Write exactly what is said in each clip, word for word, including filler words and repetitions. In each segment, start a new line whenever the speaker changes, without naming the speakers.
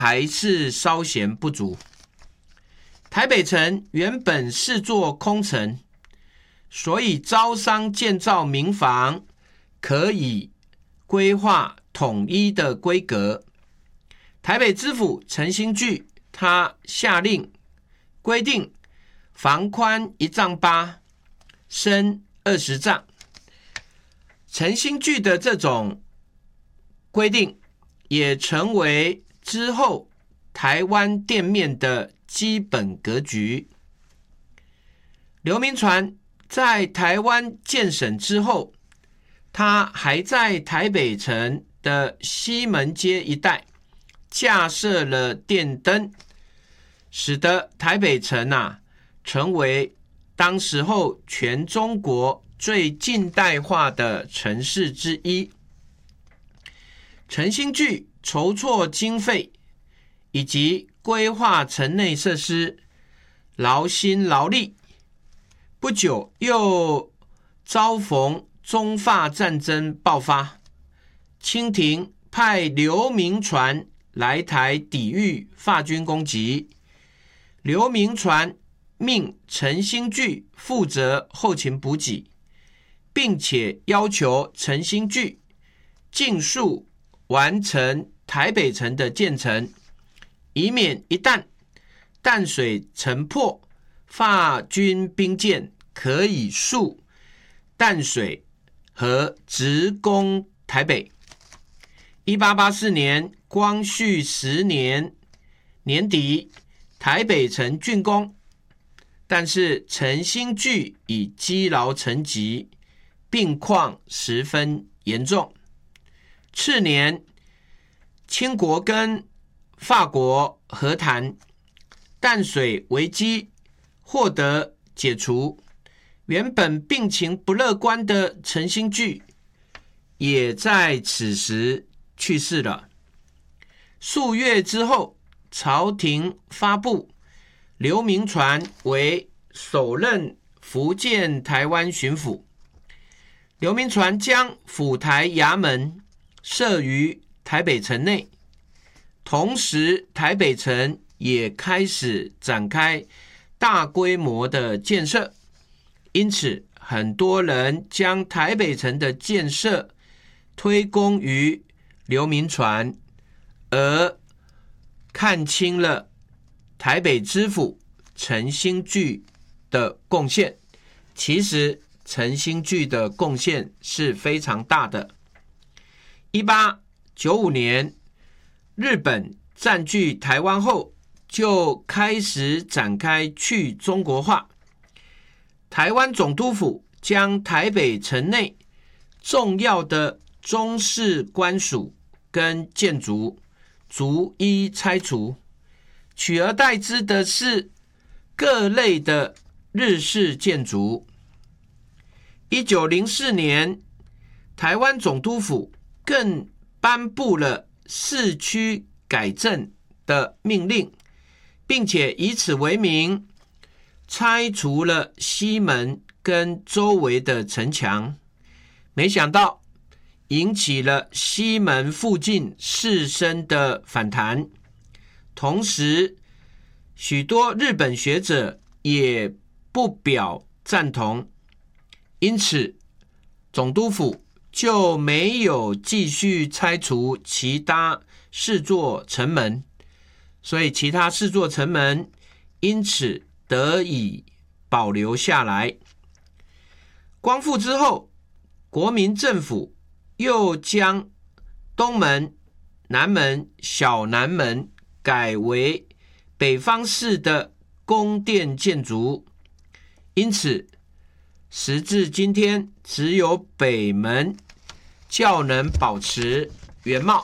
还是稍显不足。台北城原本是座空城，所以招商建造民房可以规划统一的规格。台北知府陈新聚他下令规定房宽一丈八，深二十丈。陈新聚的这种规定也成为之后台湾店面的基本格局。刘铭传在台湾建省之后，他还在台北城的西门街一带架设了电灯，使得台北城啊成为当时候全中国最近代化的城市之一。陈新聚筹措经费以及规划城内设施，劳心劳力。不久又遭逢中法战争爆发，清廷派刘铭传来台抵御法军攻击。刘铭传命陈新聚负责后勤补给，并且要求陈新聚尽速完成台北城的建成，以免一旦淡水城破，法军兵舰可以溯淡水和直攻台北。一八八四年光绪十年年底，台北城竣工，但是陈新聚已积劳成疾，病况十分严重。次年，清国跟法国和谈，淡水危机获得解除。原本病情不乐观的陈新聚也在此时去世了。数月之后，朝廷发布刘铭传为首任福建台湾巡抚。刘铭传将府台衙门设于台北城内，同时台北城也开始展开大规模的建设，因此很多人将台北城的建设推功于刘铭传，而看清了台北知府陈新聚的贡献。其实陈新聚的贡献是非常大的。一八九五年，日本占据台湾后，就开始展开去中国化。台湾总督府将台北城内重要的中式官署跟建筑逐一拆除，取而代之的是各类的日式建筑。一九零四年，台湾总督府更颁布了市区改正的命令，并且以此为名拆除了西门跟周围的城墙。没想到引起了西门附近士绅的反弹，同时许多日本学者也不表赞同，因此总督府就没有继续拆除其他四座城门，所以其他四座城门因此得以保留下来。光复之后，国民政府又将东门、南门、小南门改为北方式的宫殿建筑，因此时至今天，只有北门较能保持原貌。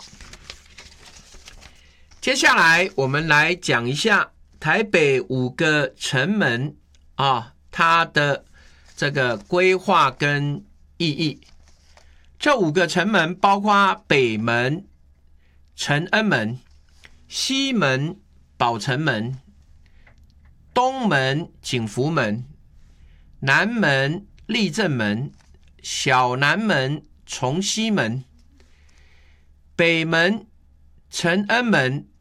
接下来我们来讲一下台北五个城门啊，它的这个规划跟意义。这五个城门包括北门、承恩门、西门、宝城门、东门、景福门、南门、立正门、小南门、崇西门。北门、承恩门